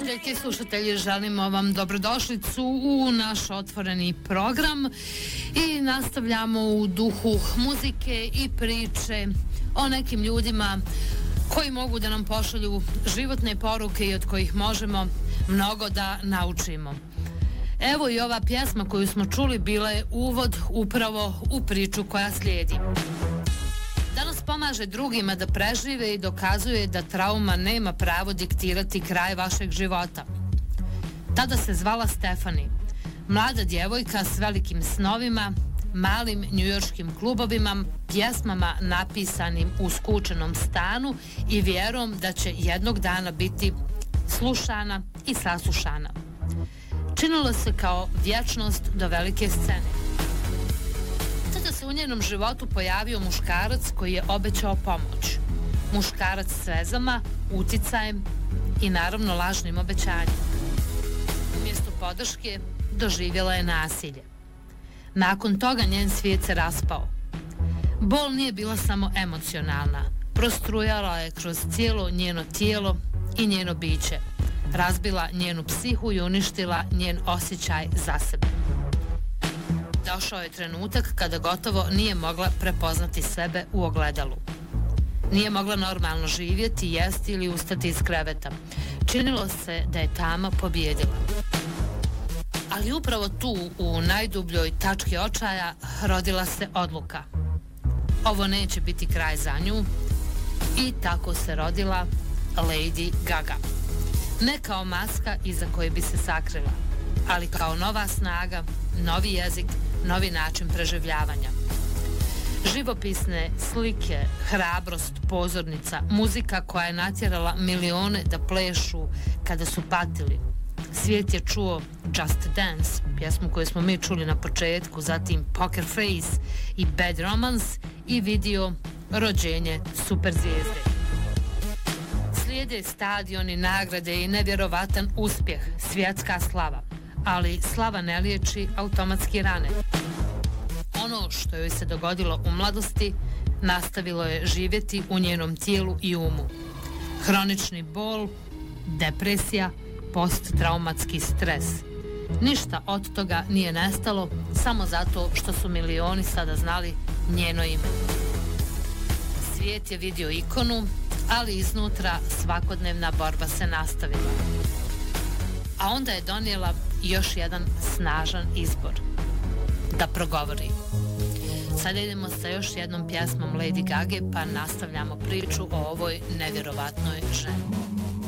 slušateljke i slušatelji, želimo vam dobrodošlicu u naš otvoreni program i nastavljamo u duhu muzike i priče o nekim ljudima koji mogu da nam pošalju životne poruke i od kojih možemo mnogo da naučimo. Evo i ova pjesma koju smo čuli bila je uvod upravo u priču koja slijedi. Danas pomaže drugima da prežive i dokazuje da trauma nema pravo diktirati kraj vašeg života. Tada se zvala Stefani, mlada djevojka s velikim snovima, malim njujorškim klubovima, pjesmama napisanim u skučenom stanu i vjerom da će jednog dana biti slušana i saslušana. Činilo se kao vječnost do velike scene. Tada se u njenom životu pojavio muškarac koji je obećao pomoć. Muškarac s vezama, uticajem i naravno lažnim obećanjem. Umjesto podrške doživjela je nasilje. Nakon toga njen svijet se raspao. Bol nije bila samo emocionalna, prostrujala je kroz cijelo njeno tijelo i njeno biće. Razbila njenu psihu i uništila njen osjećaj za sebe. Došao je trenutak kada gotovo nije mogla prepoznati sebe u ogledalu. Nije mogla normalno živjeti, jesti ili ustati iz kreveta. Činilo se da je tama pobjedila. Ali upravo tu, u najdubljoj tački očaja, rodila se odluka. Ovo neće biti kraj za nju i tako se rodila Lady Gaga. Ne kao maska iza koje bi se sakrila, ali kao nova snaga, novi jezik, novi način preživljavanja. Živopisne slike, hrabrost, pozornica, muzika koja je natjerala milione da plešu kada su patili. Svijet je čuo Just Dance, pjesmu koju smo mi čuli na početku, zatim Poker Face i Bad Romance i vidio rođenje superzvijezde. Slijede stadioni, nagrade i nevjerovatan uspjeh, svjetska slava. Ali slava ne liječi automatski rane. Ono što joj se dogodilo u mladosti nastavilo je živjeti u njenom tijelu i umu. Hronični bol, depresija, posttraumatski stres. Ništa od toga nije nestalo samo zato što su milioni sada znali njeno ime. Svijet je vidio ikonu, ali iznutra svakodnevna borba se nastavila. A onda je donijela još jedan snažan izbor. Da progovori. Sada idemo sa još jednom pjesmom Lady Gage pa nastavljamo priču o ovoj nevjerovatnoj ženi.